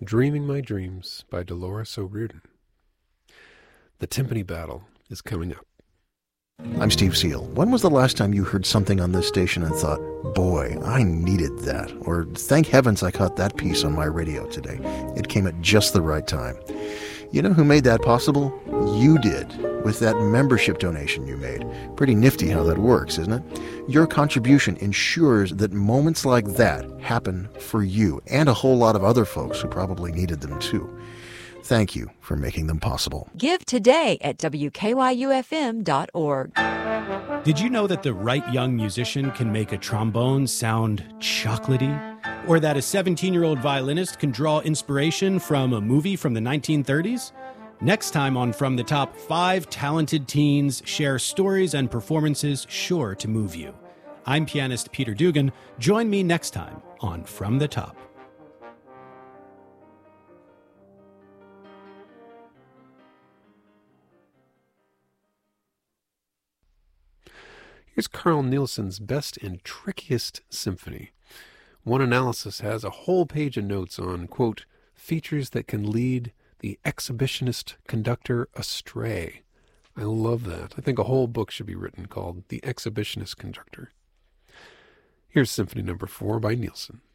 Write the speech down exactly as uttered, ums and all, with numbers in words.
Dreaming My Dreams by Dolores O'Riordan. The Timpani Battle is coming up. I'm Steve Seal. When was the last time you heard something on this station and thought, boy, I needed that? Or thank heavens I caught that piece on my radio today. It came at just the right time. You know who made that possible? You did, with that membership donation you made. Pretty nifty how that works, isn't it? Your contribution ensures that moments like that happen for you and a whole lot of other folks who probably needed them too. Thank you for making them possible. Give today at W K Y U F M dot org. Did you know that the right young musician can make a trombone sound chocolatey? Or that a seventeen-year-old violinist can draw inspiration from a movie from the nineteen thirties? Next time on From the Top, five talented teens share stories and performances sure to move you. I'm pianist Peter Dugan. Join me next time on From the Top. Here's Carl Nielsen's Best and Trickiest Symphony. One analysis has a whole page of notes on, quote, features that can lead the exhibitionist conductor astray. I love that. I think a whole book should be written called The Exhibitionist Conductor. Here's Symphony Number Four by Nielsen.